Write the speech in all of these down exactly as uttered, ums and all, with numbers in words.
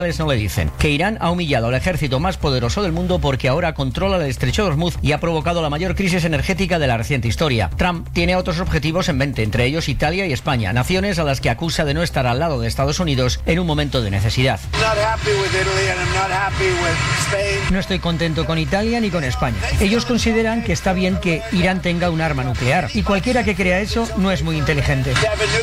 no le dicen que Irán ha humillado al ejército más poderoso del mundo porque ahora controla el estrecho de Hormuz y ha provocado la mayor crisis energética de la reciente historia. Trump tiene otros objetivos en mente, entre ellos Italia y España, naciones a las que acusa de no estar al lado de Estados Unidos en un momento de necesidad. No estoy contento con Italia ni con España. Ellos consideran que está bien que Irán tenga un arma nuclear y cualquiera que crea eso no es muy inteligente.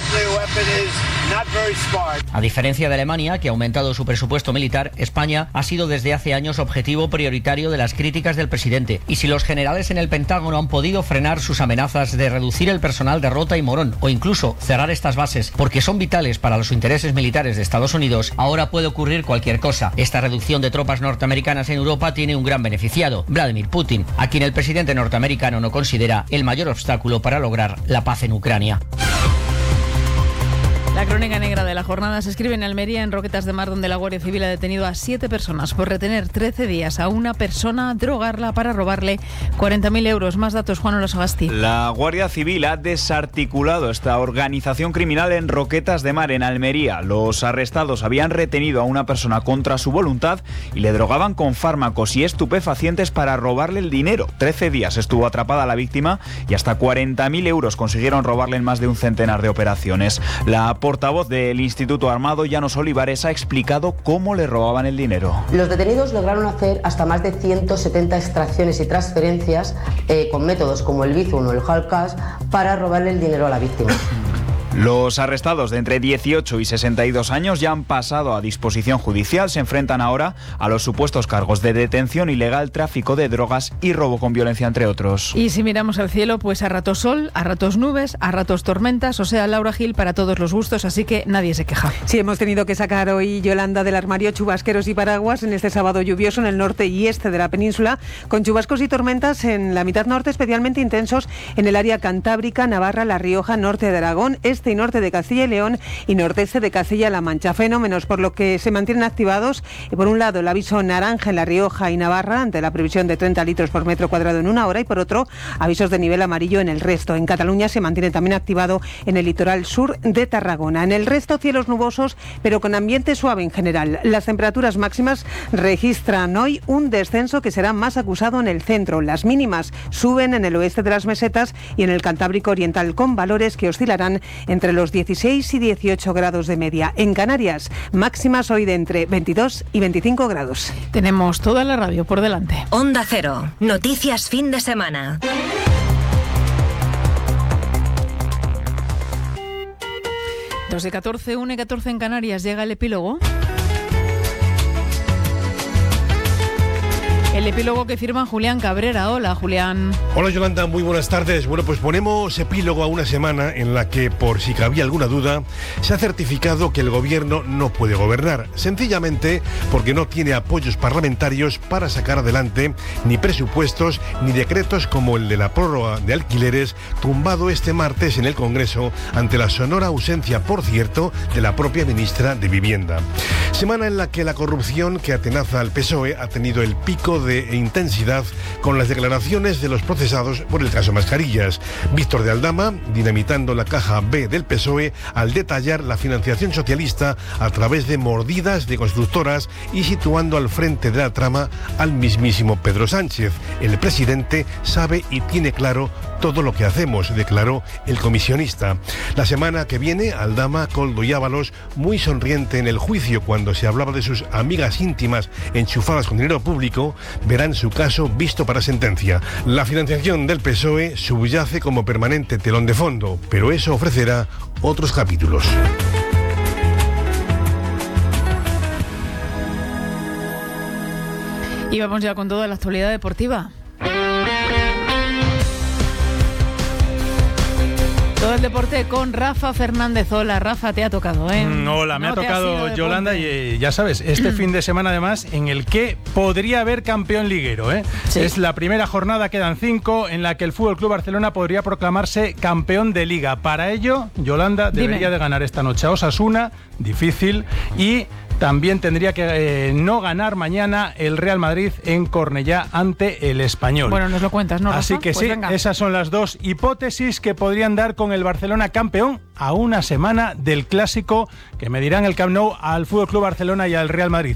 A diferencia de Alemania, que ha aumentado su presupuesto militar, España ha sido desde hace años objetivo prioritario de las críticas del presidente. Y si los generales en el Pentágono han podido frenar sus amenazas de reducir el personal de Rota y Morón o incluso cerrar estas bases porque son vitales para los intereses militares de Estados Unidos, ahora puede ocurrir cualquier cosa. Esta reducción de tropas norteamericanas en Europa tiene un gran beneficiado, Vladimir Putin, a quien el presidente norteamericano no considera el mayor obstáculo para lograr la paz en Ucrania. La crónica negra de la jornada se escribe en Almería, en Roquetas de Mar, donde la Guardia Civil ha detenido a siete personas por retener trece días a una persona, drogarla para robarle cuarenta mil euros. Más datos, Juan Olosagasti. La Guardia Civil ha desarticulado esta organización criminal en Roquetas de Mar, en Almería. Los arrestados habían retenido a una persona contra su voluntad y le drogaban con fármacos y estupefacientes para robarle el dinero. trece días estuvo atrapada la víctima y hasta cuarenta mil euros consiguieron robarle en más de un centenar de operaciones. La portavoz del Instituto Armado, Llanos Olivares, ha explicado cómo le robaban el dinero. Los detenidos lograron hacer hasta más de ciento setenta extracciones y transferencias eh, con métodos como el Bizum o el hard cash para robarle el dinero a la víctima. Los arrestados de entre dieciocho y sesenta y dos años ya han pasado a disposición judicial. Se enfrentan ahora a los supuestos cargos de detención ilegal, tráfico de drogas y robo con violencia, entre otros. Y si miramos al cielo, pues a ratos sol, a ratos nubes, a ratos tormentas, o sea, Laura Gil para todos los gustos, así que nadie se queja. Sí, hemos tenido que sacar hoy, Yolanda, del armario chubasqueros y paraguas en este sábado lluvioso en el norte y este de la península, con chubascos y tormentas en la mitad norte, especialmente intensos en el área cantábrica, Navarra, La Rioja, norte de Aragón, este y norte de Castilla y León y nordeste de Castilla-La Mancha. Fenómenos por lo que se mantienen activados y por un lado el aviso naranja en La Rioja y Navarra ante la previsión de treinta litros por metro cuadrado en una hora y por otro avisos de nivel amarillo en el resto. En Cataluña se mantiene también activado en el litoral sur de Tarragona. En el resto cielos nubosos pero con ambiente suave en general. Las temperaturas máximas registran hoy un descenso que será más acusado en el centro. Las mínimas suben en el oeste de las mesetas y en el Cantábrico Oriental con valores que oscilarán entre los dieciséis y dieciocho grados de media. En Canarias, máximas hoy de entre veintidós y veinticinco grados. Tenemos toda la radio por delante. Onda Cero, noticias fin de semana. dos de catorce, una y catorce en Canarias, llega el epílogo. El epílogo que firma Julián Cabrera. Hola, Julián. Hola, Yolanda, muy buenas tardes. Bueno, pues ponemos epílogo a una semana en la que, por si cabía alguna duda, se ha certificado que el gobierno no puede gobernar, sencillamente porque no tiene apoyos parlamentarios para sacar adelante ni presupuestos ni decretos como el de la prórroga de alquileres, tumbado este martes en el Congreso ante la sonora ausencia, por cierto, de la propia ministra de Vivienda. Semana en la que la corrupción que atenaza al P S O E ha tenido el pico de de intensidad con las declaraciones de los procesados por el caso Mascarillas. Víctor de Aldama, dinamitando la caja B del P S O E al detallar la financiación socialista a través de mordidas de constructoras y situando al frente de la trama al mismísimo Pedro Sánchez. El presidente sabe y tiene claro todo lo que hacemos, declaró el comisionista. La semana que viene, Aldama, Koldo y Ábalos, muy sonriente en el juicio cuando se hablaba de sus amigas íntimas enchufadas con dinero público, verán su caso visto para sentencia. La financiación del P S O E subyace como permanente telón de fondo, pero eso ofrecerá otros capítulos. Y vamos ya con toda la actualidad deportiva. Todo el deporte con Rafa Fernández. Hola, Rafa, te ha tocado, ¿eh? Mm, hola, me no ha tocado Yolanda y eh, ya sabes, este fin de semana además en el que podría haber campeón liguero, ¿eh? Sí. Es la primera jornada, quedan cinco, en la que el F C Barcelona podría proclamarse campeón de Liga. Para ello, Yolanda debería Dime. de ganar esta noche a Osasuna, difícil, y también tendría que eh, no ganar mañana el Real Madrid en Cornellá ante el Español. Bueno, nos lo cuentas, ¿no, Rafa? Así que pues sí, venga. Esas son las dos hipótesis que podrían dar con el Barcelona campeón a una semana del clásico que medirán el Camp Nou al F C Barcelona y al Real Madrid.